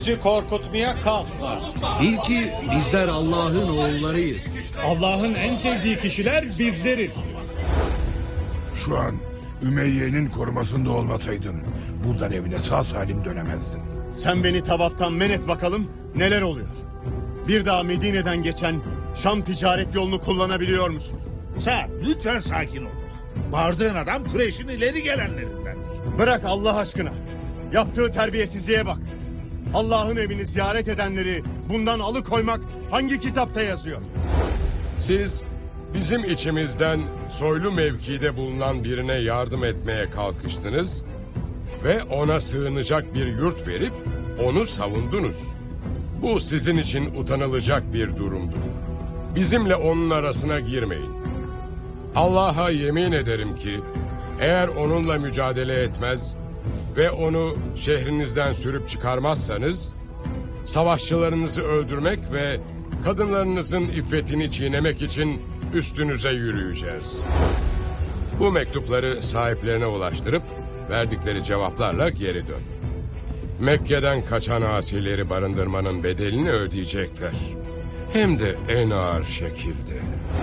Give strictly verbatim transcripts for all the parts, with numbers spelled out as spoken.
Bizi korkutmaya kalkma. Bil ki bizler Allah'ın oğullarıyız. Allah'ın en sevdiği kişiler bizleriz. Şu an Ümeyye'nin korumasında olmasaydın buradan evine sağ salim dönemezdin. Sen beni tavaftan men et bakalım neler oluyor? Bir daha Medine'den geçen Şam ticaret yolunu kullanabiliyor musunuz? Sa'd, lütfen sakin ol. Bağırdığın adam Kureyş'in ileri gelenlerindendir. Bırak Allah aşkına. Yaptığı terbiyesizliğe bak. Allah'ın evini ziyaret edenleri bundan alıkoymak hangi kitapta yazıyor? Siz bizim içimizden soylu mevkide bulunan birine yardım etmeye kalkıştınız ve ona sığınacak bir yurt verip onu savundunuz. Bu sizin için utanılacak bir durumdur. Bizimle onun arasına girmeyin. Allah'a yemin ederim ki eğer onunla mücadele etmez ve onu şehrinizden sürüp çıkarmazsanız savaşçılarınızı öldürmek ve kadınlarınızın iffetini çiğnemek için üstünüze yürüyeceğiz. Bu mektupları sahiplerine ulaştırıp verdikleri cevaplarla geri dön. Mekke'den kaçan asileri barındırmanın bedelini ödeyecekler. Hem de en ağır şekilde.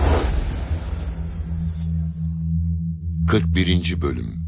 kırk birinci Bölüm.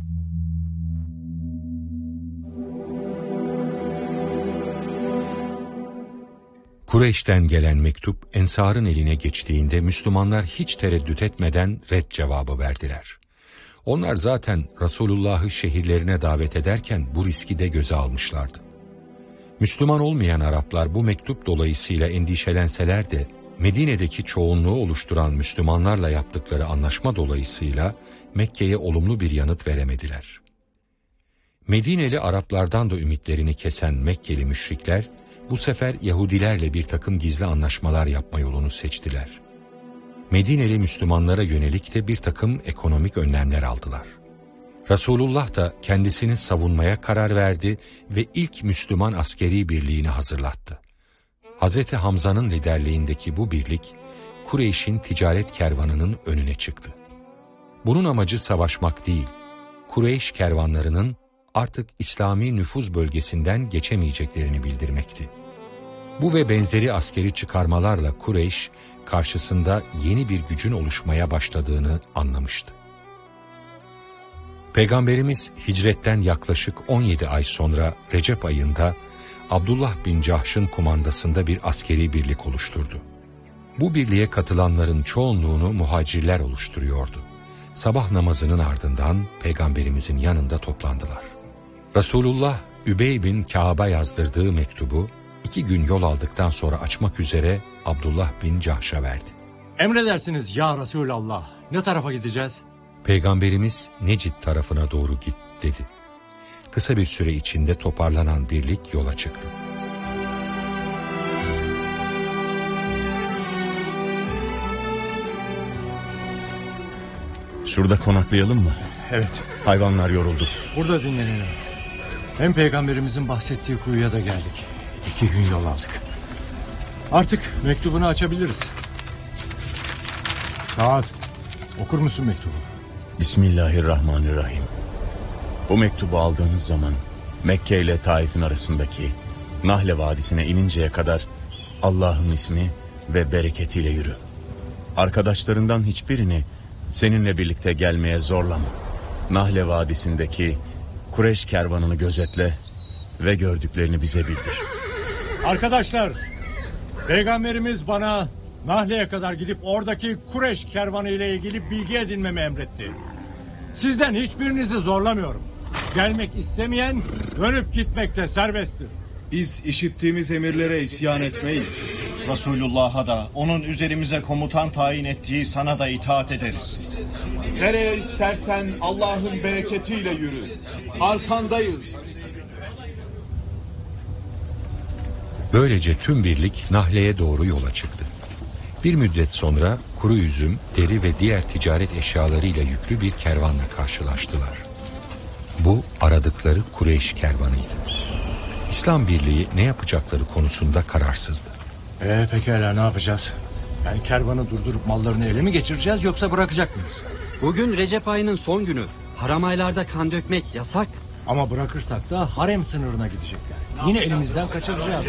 Kureyş'ten gelen mektup Ensar'ın eline geçtiğinde Müslümanlar hiç tereddüt etmeden red cevabı verdiler. Onlar zaten Resulullah'ı şehirlerine davet ederken bu riski de göze almışlardı. Müslüman olmayan Araplar bu mektup dolayısıyla endişelenseler de Medine'deki çoğunluğu oluşturan Müslümanlarla yaptıkları anlaşma dolayısıyla Mekke'ye olumlu bir yanıt veremediler. Medineli Araplardan da ümitlerini kesen Mekkeli müşrikler bu sefer Yahudilerle bir takım gizli anlaşmalar yapma yolunu seçtiler. Medineli Müslümanlara yönelik de bir takım ekonomik önlemler aldılar. Resulullah da kendisini savunmaya karar verdi ve ilk Müslüman askeri birliğini hazırlattı. Hazreti Hamza'nın liderliğindeki bu birlik, Kureyş'in ticaret kervanının önüne çıktı. Bunun amacı savaşmak değil, Kureyş kervanlarının artık İslami nüfuz bölgesinden geçemeyeceklerini bildirmekti. Bu ve benzeri askeri çıkarmalarla Kureyş, karşısında yeni bir gücün oluşmaya başladığını anlamıştı. Peygamberimiz hicretten yaklaşık on yedi ay sonra Recep ayında Abdullah bin Cahş'ın kumandasında bir askeri birlik oluşturdu. Bu birliğe katılanların çoğunluğunu muhacirler oluşturuyordu. Sabah namazının ardından Peygamberimizin yanında toplandılar. Resulullah, Übey bin Kâb'a yazdırdığı mektubu iki gün yol aldıktan sonra açmak üzere Abdullah bin Cahş'a verdi. Emredersiniz ya Resulallah. Ne tarafa gideceğiz? Peygamberimiz Necid tarafına doğru git dedi. Kısa bir süre içinde toparlanan birlik yola çıktı. Şurada konaklayalım mı? Evet. Hayvanlar yoruldu. Burada dinlenelim. Hem peygamberimizin bahsettiği kuyuya da geldik. İki gün yol aldık. Artık mektubunu açabiliriz. Saat, okur musun mektubu? Bismillahirrahmanirrahim. Bu mektubu aldığınız zaman Mekke ile Taif'in arasındaki Nahle Vadisi'ne ininceye kadar Allah'ın ismi ve bereketiyle yürü. Arkadaşlarından hiçbirini seninle birlikte gelmeye zorlama. Nahle Vadisi'ndeki Kureyş kervanını gözetle ve gördüklerini bize bildir. Arkadaşlar, peygamberimiz bana Nahle'ye kadar gidip oradaki Kureyş kervanı ile ilgili bilgi edinmemi emretti. Sizden hiçbirinizi zorlamıyorum. Gelmek istemeyen dönüp gitmekte serbesttir. Biz işittiğimiz emirlere isyan etmeyiz. Resulullah'a da onun üzerimize komutan tayin ettiği sana da itaat ederiz. Nereye istersen Allah'ın bereketiyle yürü. Arkandayız. Böylece tüm birlik Nahle'ye doğru yola çıktı. Bir müddet sonra kuru üzüm, deri ve diğer ticaret eşyalarıyla yüklü bir kervanla karşılaştılar. Bu aradıkları Kureyş kervanıydı. İslam Birliği ne yapacakları konusunda kararsızdı. Ee, pekala ne yapacağız? Yani kervanı durdurup mallarını ele mi geçireceğiz yoksa bırakacak mıyız? Bugün Recep ayının son günü. Haram aylarda kan dökmek yasak. Ama bırakırsak da harem sınırına gidecekler. Yine elimizden kaçıracağız.